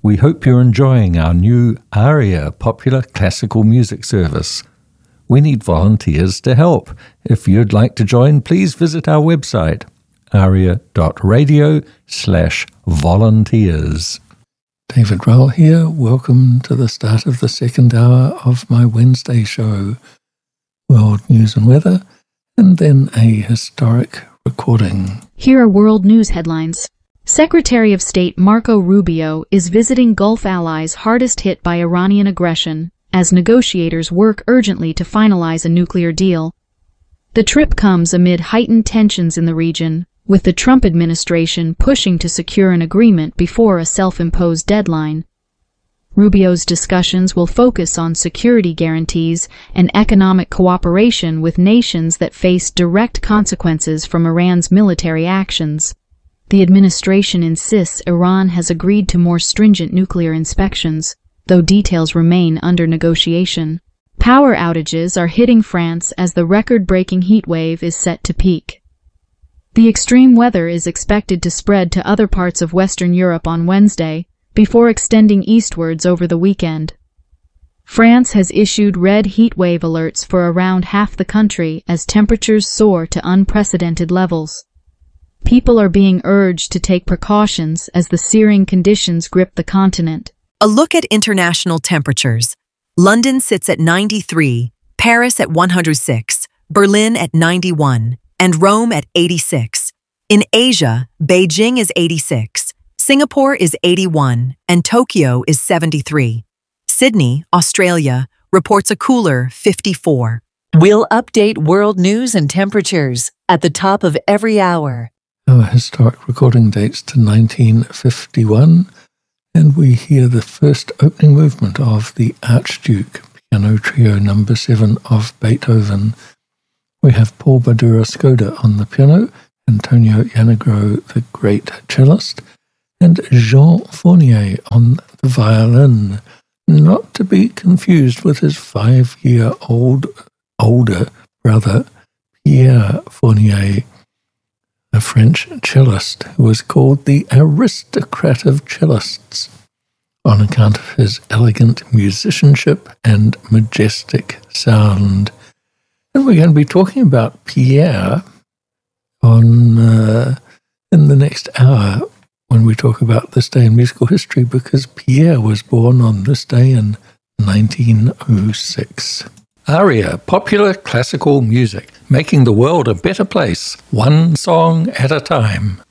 We hope you're enjoying our new ARIA popular classical music service. We need volunteers to help. If you'd like to join, please visit our website, aria.radio/volunteers. David Rowell here. Welcome to the start of the second hour of my Wednesday show, World News and Weather, and then a historic recording. Here are world news headlines. Secretary of State Marco Rubio is visiting Gulf allies hardest hit by Iranian aggression, as negotiators work urgently to finalize a nuclear deal. The trip comes amid heightened tensions in the region, with the Trump administration pushing to secure an agreement before a self-imposed deadline. Rubio's discussions will focus on security guarantees and economic cooperation with nations that face direct consequences from Iran's military actions. The administration insists Iran has agreed to more stringent nuclear inspections, though details remain under negotiation. Power outages are hitting France as the record-breaking heat wave is set to peak. The extreme weather is expected to spread to other parts of Western Europe on Wednesday, before extending eastwards over the weekend. France has issued red heat wave alerts for around half the country as temperatures soar to unprecedented levels. People are being urged to take precautions as the searing conditions grip the continent. A look at international temperatures. London sits at 93, Paris at 106, Berlin at 91, and Rome at 86. In Asia, Beijing is 86, Singapore is 81, and Tokyo is 73. Sydney, Australia, reports a cooler 54. We'll update world news and temperatures at the top of every hour. Our historic recording dates to 1951, and we hear the first opening movement of the Archduke Piano Trio No. 7 of Beethoven. We have Paul Badura Skoda on the piano, Antonio Janegro, the great cellist, and Jean Fournier on the violin, not to be confused with his 5-year-older brother, Pierre Fournier, a French cellist who was called the aristocrat of cellists on account of his elegant musicianship and majestic sound. And we're going to be talking about Pierre in the next hour when we talk about this day in musical history, because Pierre was born on this day in 1906. ARIA, popular classical music, making the world a better place, one song at a time.